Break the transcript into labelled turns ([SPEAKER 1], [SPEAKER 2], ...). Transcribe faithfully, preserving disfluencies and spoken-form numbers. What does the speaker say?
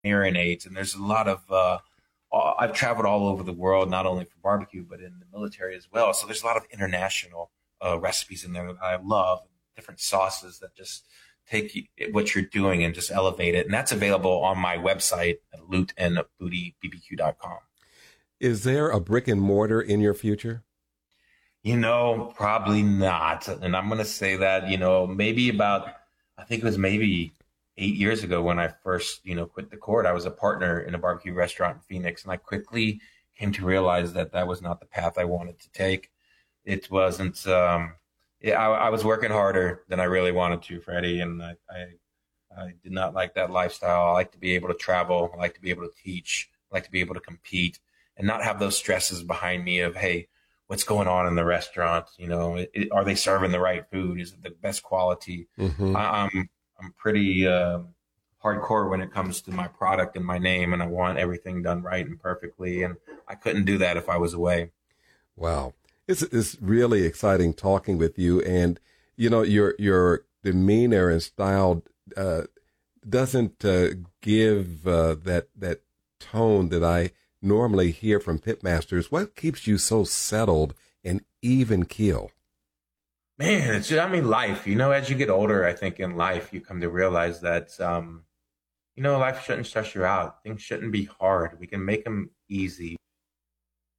[SPEAKER 1] marinades, and there's a lot of uh, uh, I've traveled all over the world, not only for barbecue but in the military as well. So there's a lot of international uh, recipes in there that I love, different sauces that just take what you're doing and just elevate it. And that's available on my website at loot and booty b b q dot com.
[SPEAKER 2] Is there a brick and mortar in your future?
[SPEAKER 1] You know, probably not. And I'm going to say that, you know, maybe about, I think it was maybe eight years ago when I first, you know, quit the court. I was a partner in a barbecue restaurant in Phoenix, and I quickly came to realize that that was not the path I wanted to take. It wasn't, um, yeah, I, I was working harder than I really wanted to, Freddie, and I, I, I did not like that lifestyle. I like to be able to travel. I like to be able to teach. I like to be able to compete and not have those stresses behind me of, hey, what's going on in the restaurant? You know, it, it, are they serving the right food? Is it the best quality?
[SPEAKER 2] Mm-hmm.
[SPEAKER 1] I, I'm I'm pretty uh, hardcore when it comes to my product and my name, and I want everything done right and perfectly. And I couldn't do that if I was away.
[SPEAKER 2] Wow. It's, it's really exciting talking with you. And, you know, your your demeanor and style uh, doesn't uh, give uh, that that tone that I normally hear from pitmasters. What keeps you so settled and even keel?
[SPEAKER 1] Man, it's I mean, life. You know, as you get older, I think in life you come to realize that, um, you know, life shouldn't stress you out. Things shouldn't be hard. We can make them easy.